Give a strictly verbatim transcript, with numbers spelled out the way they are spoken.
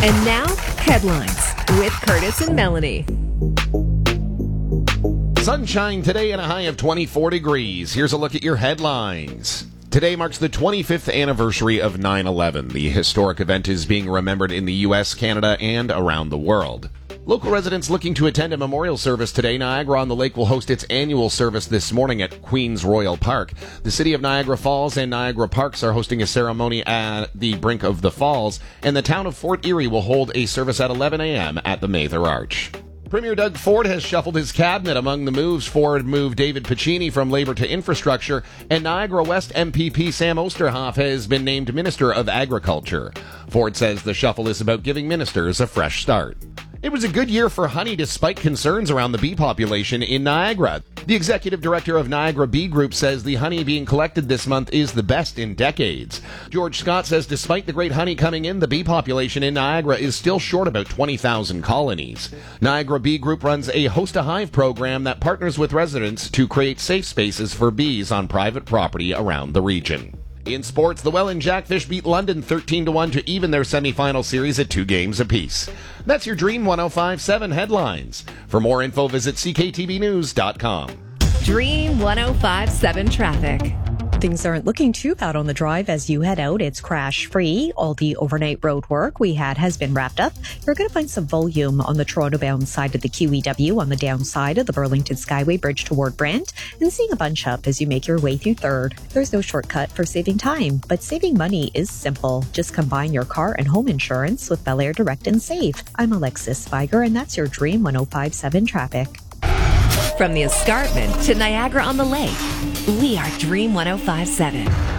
And now, headlines with Curtis and Melanie. Sunshine today and a high of twenty-four degrees. Here's a look at your headlines. Today marks the twenty-fifth anniversary of nine eleven. The historic event is being remembered in the U S, Canada, and around the world. Local residents looking to attend a memorial service today. Niagara-on-the-Lake will host its annual service this morning at Queen's Royal Park. The city of Niagara Falls and Niagara Parks are hosting a ceremony at the brink of the falls, and the town of Fort Erie will hold a service at eleven a.m. at the Mather Arch. Premier Doug Ford has shuffled his cabinet. Among the moves, Ford moved David Piccini from Labour to Infrastructure, and Niagara West M P P Sam Osterhoff has been named Minister of Agriculture. Ford says the shuffle is about giving ministers a fresh start. It was a good year for honey despite concerns around the bee population in Niagara. The executive director of Niagara Bee Group says the honey being collected this month is the best in decades. George Scott says despite the great honey coming in, the bee population in Niagara is still short about twenty thousand colonies. Niagara Bee Group runs a Host a Hive program that partners with residents to create safe spaces for bees on private property around the region. In sports, the Welland Jackfish beat London thirteen to one to even their semifinal series at two games apiece. That's your Dream one oh five point seven headlines. For more info, visit c k t b news dot com. Dream one oh five point seven traffic. Things aren't looking too bad on the drive as you head out. It's crash-free. All the overnight road work we had has been wrapped up. You're going to find some volume on the Toronto-bound side of the Q E W, on the downside of the Burlington Skyway Bridge toward Brant, and seeing a bunch up as you make your way through third. There's no shortcut for saving time, but saving money is simple. Just combine your car and home insurance with Bel Air Direct and Save. I'm Alexis Viger, and that's your Dream one oh five point seven traffic. From the escarpment to Niagara-on-the-Lake, we are Dream one oh five point seven.